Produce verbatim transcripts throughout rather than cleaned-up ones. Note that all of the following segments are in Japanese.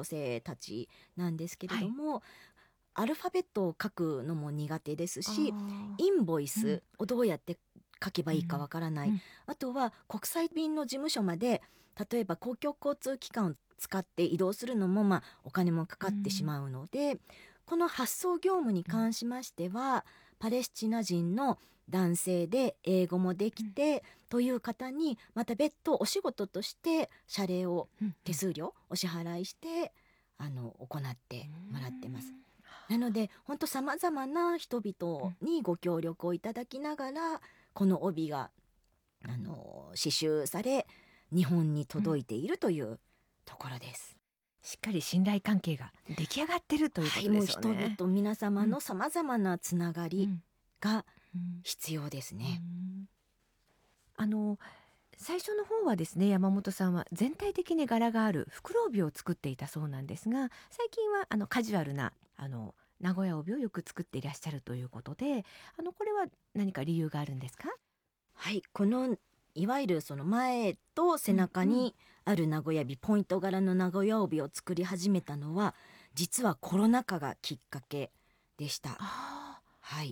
女性たちなんですけれども、はい、アルファベットを書くのも苦手ですし、インボイスをどうやって書けばいいかわからない、うんうん、あとは国際便の事務所まで例えば公共交通機関を使って移動するのも、まあ、お金もかかってしまうので、うん、この発送業務に関しましては、うん、パレスチナ人の男性で英語もできて、うん、という方にまた別途お仕事として謝礼を、うん、手数料お支払いしてあの行ってもらってます。なので本当さまざまな人々にご協力をいただきながら、この帯があの刺繍され日本に届いているというところです。 うん、しっかり信頼関係が出来上がってるということですよね。はい、 もう人々皆様のさまざまなつながりが必要ですね。うんうん、 あの最初の方はですね、山本さんは全体的に柄がある袋帯を作っていたそうなんですが、最近はあのカジュアルなあの名古屋帯をよく作っていらっしゃるということで、あのこれは何か理由があるんですか？ はい、このいわゆるその前と背中にある名古屋帯、うんうん、ポイント柄の名古屋帯を作り始めたのは実はコロナ禍がきっかけでした。はい、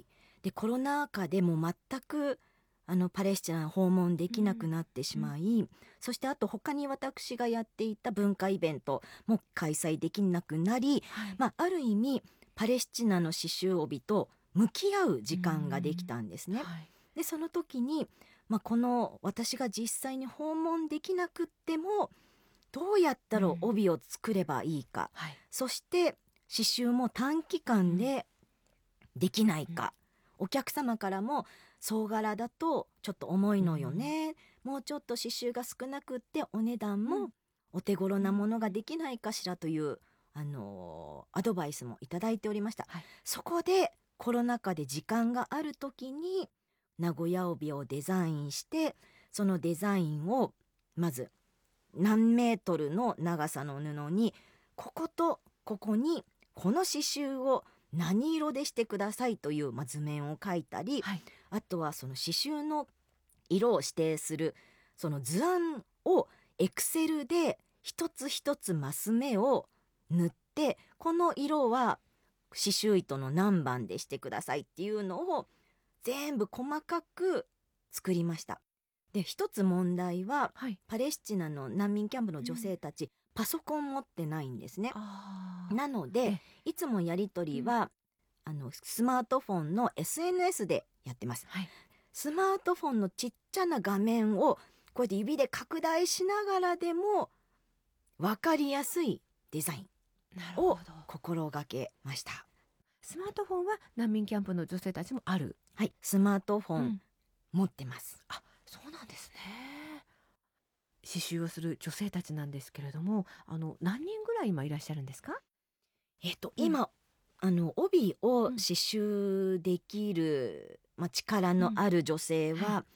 でコロナ禍でも全くあのパレスチナ訪問できなくなってしまい、うんうん、そしてあと他に私がやっていた文化イベントも開催できなくなり、はい、まあ、ある意味パレスチナの刺繍帯と向き合う時間ができたんですね。はい、でその時に、まあ、この私が実際に訪問できなくってもどうやったら帯を作ればいいか、うんはい、そして刺繍も短期間でできないか、うん、お客様からも総柄だとちょっと重いのよね、うん、もうちょっと刺繍が少なくってお値段もお手頃なものができないかしらという、あのー、アドバイスもいただいておりました。はい、そこでコロナ禍で時間がある時に名古屋帯をデザインして、そのデザインをまず何メートルの長さの布にこことここにこの刺繍を何色でしてくださいという、まあ、図面を描いたり、はい、あとはその刺繍の色を指定するその図案をエクセルで一つ一つマス目を塗って、この色は刺繍糸の何番でしてくださいっていうのを全部細かく作りました。で一つ問題は、はい、パレスチナの難民キャンプの女性たち、うん、パソコン持ってないんですね。なのでいつもやり取りは、うん、あのスマートフォンの エスエヌエス でやってます。はい、スマートフォンのちっちゃな画面をこうやって指で拡大しながらでも分かりやすいデザインを心がけました。 スマートフォンは難民キャンプの女性たちもある？ はい、スマートフォン、うん、持ってます。 あ、そうなんですね。刺繍をする女性たちなんですけれども、あの何人ぐらい今いらっしゃるんですか？ えっと、うん、今あの帯を刺繍できる、うん、まあ、力のある女性は、うんはい、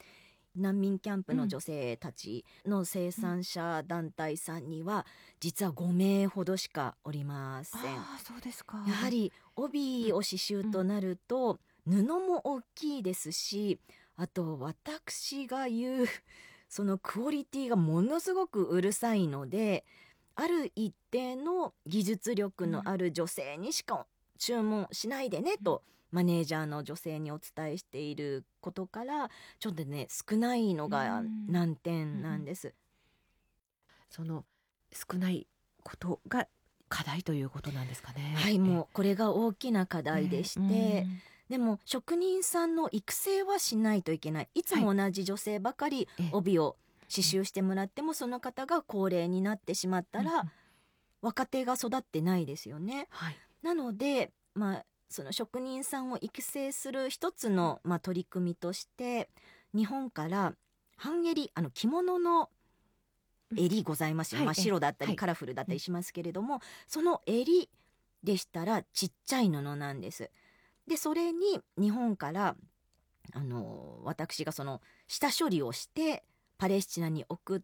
難民キャンプの女性たちの生産者団体さんには、うん、実はごめいほどしかおりません。 あ、そうですか。 やはり帯を刺繍となると、うん、布も大きいですし、あと私が言うそのクオリティがものすごくうるさいので、ある一定の技術力のある女性にしか注文しないでねと、うん、マネージャーの女性にお伝えしていることからちょっとね少ないのが難点なんです。うんうん、 その少ないことが課題ということなんですかね。 はい、もうこれが大きな課題でして、えーうん、でも職人さんの育成はしないといけない。いつも同じ女性ばかり帯を刺繍してもらっても、その方が高齢になってしまったら、うん、若手が育ってないですよね。はい、なので、まあ、その職人さんを育成する一つの、まあ、取り組みとして日本から半襟、あの着物の襟ございますよ、真っ白だったりカラフルだったりしますけれども、はい、その襟でしたらちっちゃい布なんです。でそれに日本からあの私がその下処理をしてパレスチナに送って、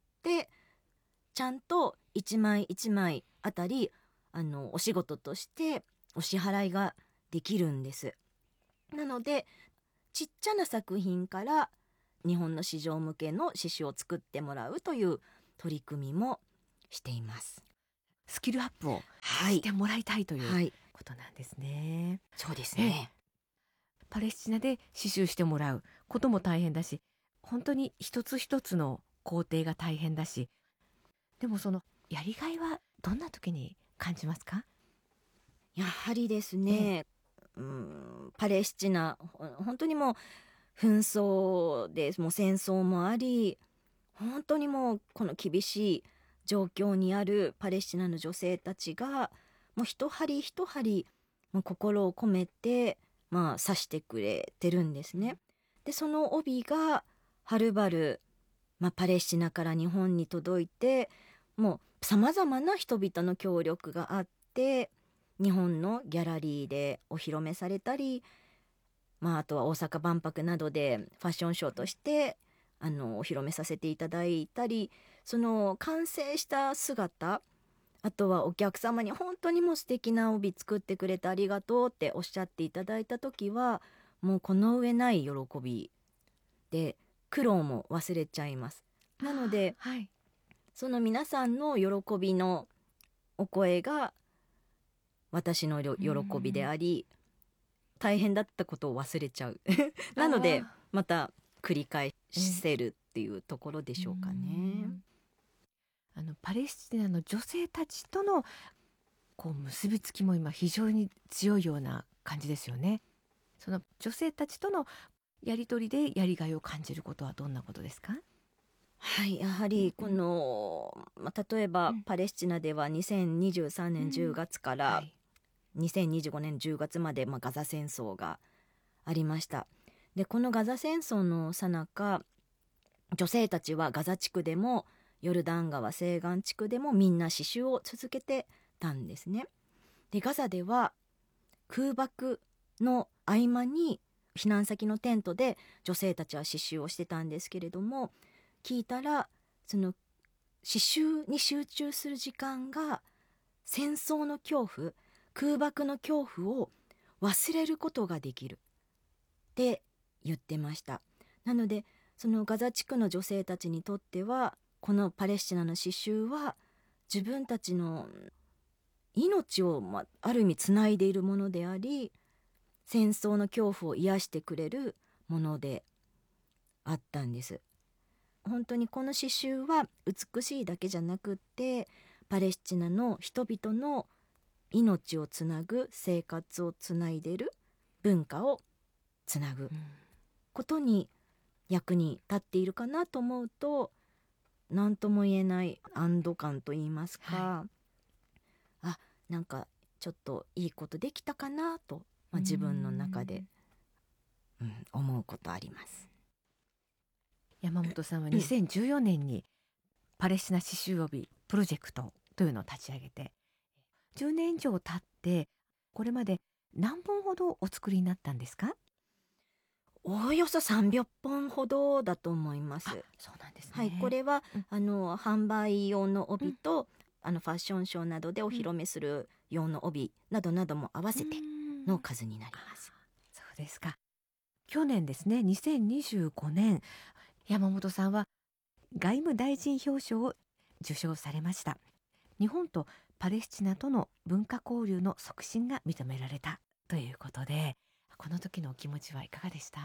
ちゃんと一枚一枚あたりあのお仕事としてお支払いができるんです。なのでちっちゃな作品から日本の市場向けの刺繍を作ってもらうという取り組みもしています。 スキルアップをはいしてもらいたいというはいことなんですね。 そうですね。 パレスチナで刺繍してもらうことも大変だし、本当に一つ一つの工程が大変だし、でもそのやりがいはどんな時に感じますか？ やはりですね、うんパレスチナほ本当にもう紛争でもう戦争もあり、本当にもうこの厳しい状況にあるパレスチナの女性たちがもう一針一針もう心を込めてまあ刺してくれてるんですね。でその帯がはるばる、まあ、パレスチナから日本に届いて、もうさまざまな人々の協力があって日本のギャラリーでお披露目されたり、まあ、あとは大阪万博などでファッションショーとしてあのお披露目させていただいたり、その完成した姿、あとはお客様に本当にもう素敵な帯作ってくれてありがとうっておっしゃっていただいた時はもうこの上ない喜びで苦労も忘れちゃいます。なのではい、 その皆さんの喜びのお声が私のよ喜びであり、大変だったことを忘れちゃうなのでまた繰り返せるっていうところでしょうかね。 あのパレスチナの女性たちとのこう結びつきも今非常に強いような感じですよね。その女性たちとのやり取りでやりがいを感じることはどんなことですか？ はい、やはりこの、まあ、例えばうんパレスチナではにせんにじゅうさんねんじゅうがつからはいにせんにじゅうごねんじゅうがつまで、まあ、ガザ戦争がありました。でこのガザ戦争の最中、女性たちはガザ地区でもヨルダン川西岸地区でもみんな刺繍を続けてたんですね。でガザでは空爆の合間に避難先のテントで女性たちは刺繍をしてたんですけれども、聞いたらその刺繍に集中する時間が戦争の恐怖、空爆の恐怖を忘れることができるって言ってました。なのでそのガザ地区の女性たちにとってはこのパレスチナの刺繍は自分たちの命を、ま、ある意味つないでいるものであり、戦争の恐怖を癒してくれるものであったんです。本当にこの刺繍は美しいだけじゃなくって、パレスチナの人々の命をつなぐ、生活をつないでいる、文化をつなぐことに役に立っているかなと思うと、何とも言えない安堵感と言いますか、 はあ、なんかちょっといいことできたかなと、まあ、自分の中で、うん、思うことあります。 山本さんはにせんじゅうよねんにパレスチナ刺繍帯プロジェクトというのを立ち上げて、じゅうねん以上経ってこれまで何本ほどお作りになったんですか？ おおよそさんびゃっぽんほどだと思います。 あ、そうなんですね。 はい、これは、 うんあの販売用の帯と、あのファッションショーなどでお披露目する用の帯などなども合わせてうんの数になります。 そうですか。去年ですね、にせんにじゅうごねん、山本さんは外務大臣表彰を受賞されました。日本とパレスチナとの文化交流の促進が認められたということで、この時のお気持ちはいかがでした？ い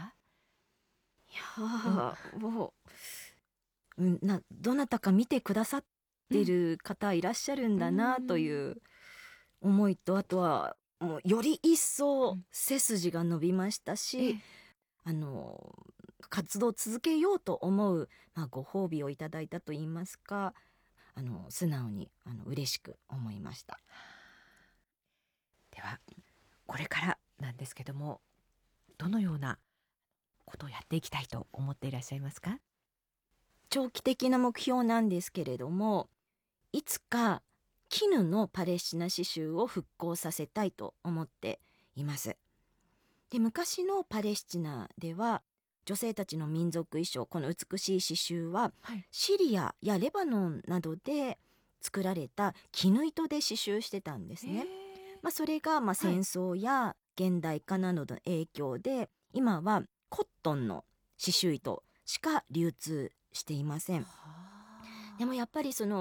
やー、もう、うん、などなたか見てくださってる方いらっしゃるんだなという思いと、あとはもうより一層背筋が伸びましたし、 ええあの活動を続けようと思う、まあ、ご褒美をいただいたといいますか、あの素直にあの嬉しく思いました。 ではこれからなんですけども、どのようなことをやっていきたいと思っていらっしゃいますか？ 長期的な目標なんですけれども、いつか絹のパレスチナ刺繍を復興させたいと思っています。で、昔のパレスチナでは女性たちの民族衣装、この美しい刺繍ははいシリアやレバノンなどで作られた絹糸で刺繍してたんですね。まあ、それがまあ戦争や現代化などの影響で、今はコットンの刺繍糸しか流通していません。でもやっぱりその